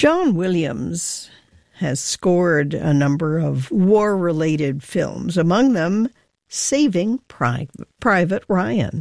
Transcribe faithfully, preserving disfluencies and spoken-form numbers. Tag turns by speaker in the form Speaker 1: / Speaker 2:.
Speaker 1: John Williams has scored a number of war-related films, among them Saving Pri- Private Ryan.